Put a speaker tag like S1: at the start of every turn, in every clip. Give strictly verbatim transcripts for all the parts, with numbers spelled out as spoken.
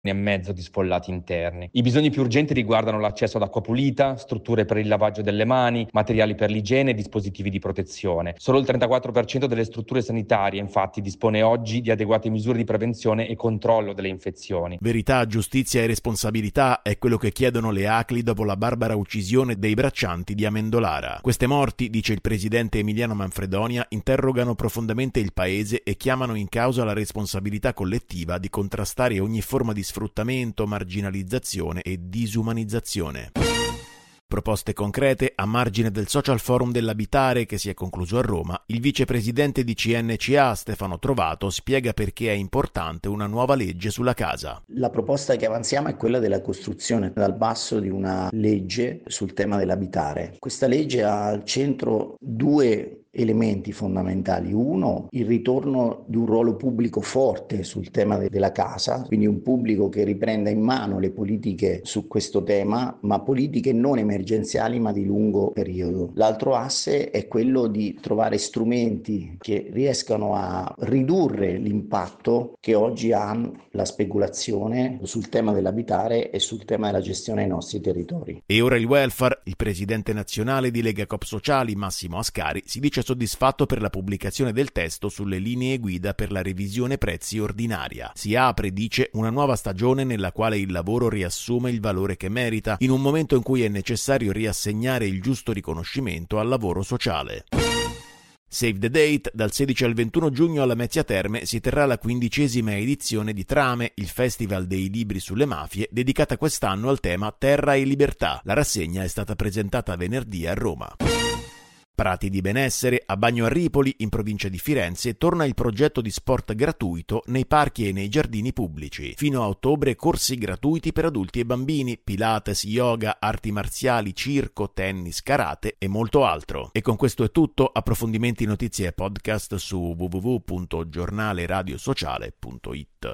S1: e mezzo di sfollati interni. I bisogni più urgenti riguardano l'accesso ad acqua pulita, strutture per il lavaggio delle mani, materiali per l'igiene e dispositivi di protezione. Solo il trentaquattro per cento delle strutture sanitarie, infatti, dispone oggi di adeguate misure di prevenzione e controllo delle infezioni.
S2: Verità, giustizia e responsabilità è quello che chiedono le A C L I dopo la barbara uccisione dei braccianti di Amendolara. Queste morti, dice il presidente Emiliano Manfredonia, interrogano profondamente il paese e chiamano in causa la responsabilità collettiva di contrastare ogni forma di sfruttamento, marginalizzazione e disumanizzazione. Proposte concrete a margine del Social Forum dell'Abitare che si è concluso a Roma, il vicepresidente di C N C A Stefano Trovato spiega perché è importante una nuova legge sulla casa.
S3: La proposta che avanziamo è quella della costruzione dal basso di una legge sul tema dell'abitare. Questa legge ha al centro due elementi fondamentali. Uno, il ritorno di un ruolo pubblico forte sul tema de- della casa, quindi un pubblico che riprenda in mano le politiche su questo tema, ma politiche non emergenziali ma di lungo periodo. L'altro asse è quello di trovare strumenti che riescano a ridurre l'impatto che oggi ha la speculazione sul tema dell'abitare e sul tema della gestione dei nostri territori.
S2: E ora il welfare. Il presidente nazionale di Lega Coop Sociali, Massimo Ascari, si dice soddisfatto per la pubblicazione del testo sulle linee guida per la revisione prezzi ordinaria. Si apre, dice, una nuova stagione nella quale il lavoro riassume il valore che merita, in un momento in cui è necessario riassegnare il giusto riconoscimento al lavoro sociale. Save the date, dal sedici al ventuno giugno alla Mezzia Terme si terrà la quindicesima edizione di Trame, il festival dei libri sulle mafie, dedicata quest'anno al tema Terra e Libertà. La rassegna è stata presentata venerdì a Roma. Prati di benessere, a Bagno a Ripoli, in provincia di Firenze, torna il progetto di sport gratuito nei parchi e nei giardini pubblici. Fino a ottobre corsi gratuiti per adulti e bambini, pilates, yoga, arti marziali, circo, tennis, karate e molto altro. E con questo è tutto, approfondimenti, notizie e podcast su w w w punto giornale radio sociale punto i t.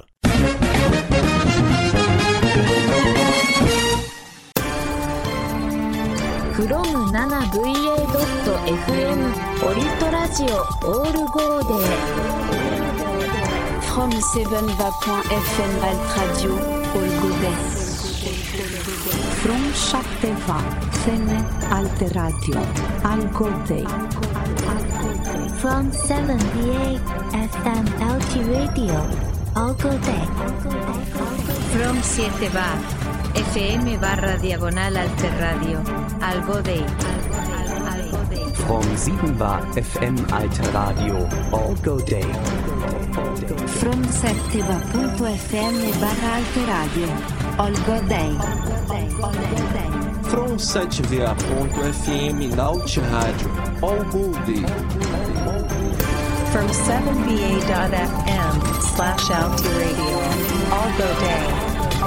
S4: from ナナブイエードットエフエム オリットラジオオールゴーデー from セブンva point ef em alt radio all godet from șapte va ef em alt radio all godet from seven v eight ef em alt radio all godet from siete va ef emme barra diagonal alterradio Algo Day.
S5: From sieben bar F M Alterradio Algo Day.
S4: From sette va punto ef emme barra Alterradio Algo Day.
S6: From sete va punto ef emme Alterradio Algo Day.
S7: From seven v a dot f m slash Alterradio Algo Day.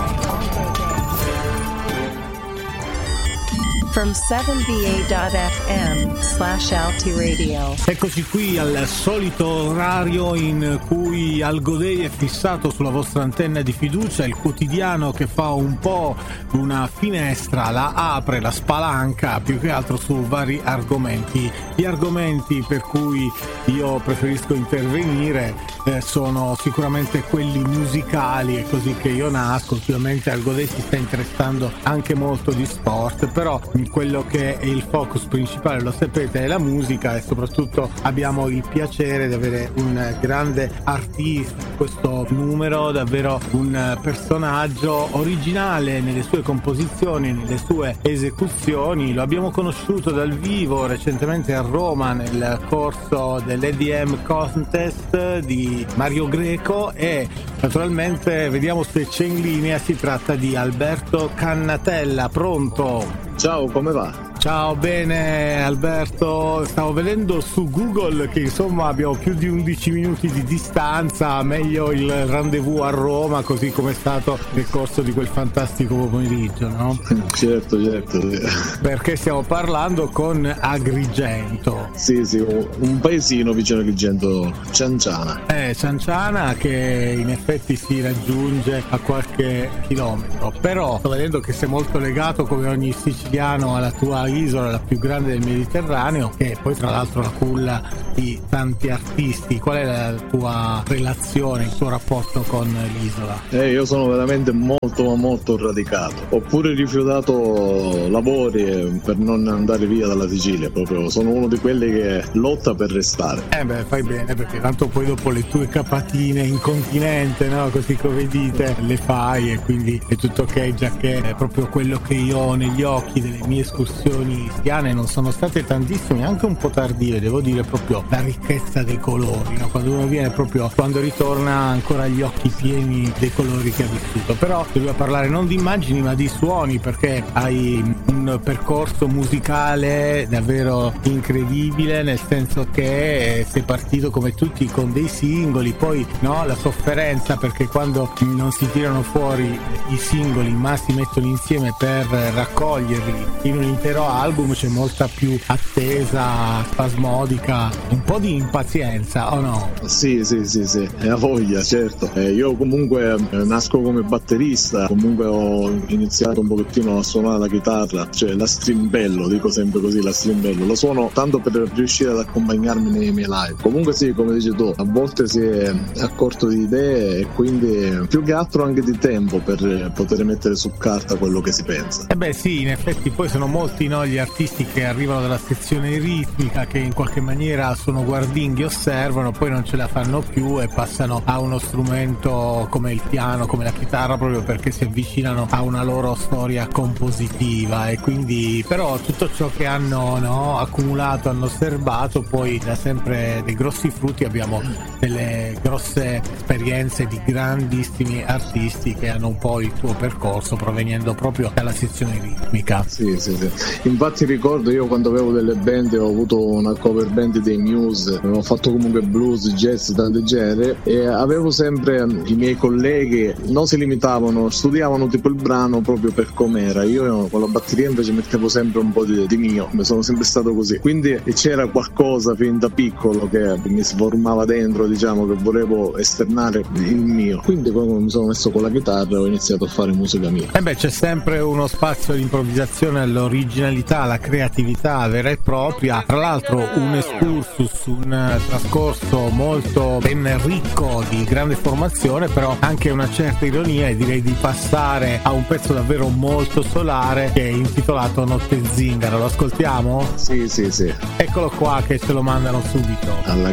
S7: From seven v a dot f m slash Altiradio.
S8: Eccoci qui al solito orario in cui Algo Day è fissato sulla vostra antenna di fiducia, il quotidiano che fa un po' una finestra, la apre, la spalanca più che altro su vari argomenti. Gli argomenti per cui io preferisco intervenire eh, sono sicuramente quelli musicali, è così che io nasco. Ultimamente Algo Day si sta interessando anche molto di sport, però quello che è il focus principale, lo sapete, è la musica e soprattutto abbiamo il piacere di avere un grande artista in questo numero, davvero un personaggio originale nelle sue composizioni, nelle sue esecuzioni. Lo abbiamo conosciuto dal vivo recentemente a Roma nel corso dell'E D M Contest di Mario Greco e naturalmente vediamo se c'è in linea. Si tratta di Alberto Cannatella. Pronto?
S9: Ciao, come va?
S8: Ciao, bene Alberto, stavo vedendo su Google che insomma abbiamo più di undici minuti di distanza, meglio il rendezvous a Roma, così come è stato nel corso di quel fantastico pomeriggio, no?
S9: Certo, certo.
S8: Perché stiamo parlando con Agrigento.
S9: Sì, sì, un paesino vicino a Agrigento, Cianciana.
S8: Eh, Cianciana che in effetti si raggiunge a qualche chilometro, però sto vedendo che sei molto legato come ogni siciliano alla tua isola, la più grande del Mediterraneo, che è poi tra l'altro la culla di tanti artisti. Qual è la tua relazione, il tuo rapporto con l'isola?
S9: Eh, io sono veramente molto ma molto radicato. Ho pure rifiutato lavori per non andare via dalla Sicilia, proprio sono uno di quelli che lotta per restare.
S8: Eh beh, fai bene, perché tanto poi dopo le tue capatine in continente, no? Così come dite, le fai, e quindi è tutto ok, già che è proprio quello che io ho negli occhi delle mie escursioni sciane. Non sono state tantissime, anche un po' tardive, devo dire, proprio la ricchezza dei colori, no? Quando uno viene, proprio quando ritorna, ancora gli occhi pieni dei colori che ha vissuto. Però dobbiamo parlare non di immagini ma di suoni, perché hai un percorso musicale davvero incredibile, nel senso che sei partito come tutti con dei singoli, poi no, la sofferenza, perché quando non si tirano fuori i singoli ma si mettono insieme per raccoglierli in un intero album, c'è molta più attesa spasmodica, un po' di impazienza, o no?
S9: Sì, sì, sì, sì, è a voglia, certo. Eh, io comunque eh, nasco come batterista, comunque ho iniziato un pochettino a suonare la chitarra, cioè la strimbello, dico sempre così, la strimbello, lo suono tanto per riuscire ad accompagnarmi nei miei live. Comunque sì, come dici tu, a volte si è accorto di idee e quindi più che altro anche di tempo per poter mettere su carta quello che si pensa.
S8: Eh beh sì, in effetti poi sono molti, no, gli artisti che arrivano dalla sezione ritmica, che in qualche maniera sono guardinghi, osservano, poi non ce la fanno più e passano a uno strumento come il piano, come la chitarra, proprio perché si avvicinano a una loro storia compositiva. E quindi però tutto ciò che hanno, no, accumulato, hanno osservato, poi da sempre dei grossi frutti. Abbiamo delle grosse esperienze di grandissimi artisti che hanno un po' il tuo percorso provenendo proprio dalla sezione ritmica.
S9: Sì, sì, sì. Infatti ricordo io quando avevo delle band, ho avuto una cover band dei Muse, ho fatto comunque blues, jazz, tanti generi, e avevo sempre i miei colleghi, non si limitavano, studiavano tipo il brano proprio per com'era. Io con la batteria invece mettevo sempre un po' di, di mio, sono sempre stato così, quindi c'era qualcosa fin da piccolo che mi sformava dentro, diciamo, che volevo esternare il mio, quindi quando mi sono messo con la chitarra ho iniziato a fare musica mia.
S8: E beh, c'è sempre uno spazio di improvvisazione, all'originalità, alla creatività vera e propria. Tra l'altro un excursus, un trascorso molto ben ricco di grande formazione, però anche una certa ironia, e direi di passare a un pezzo davvero molto solare che è intitolato Notte Zingara. Lo ascoltiamo?
S9: Sì, sì, sì.
S8: Eccolo qua che ce lo mandano subito.
S9: Alla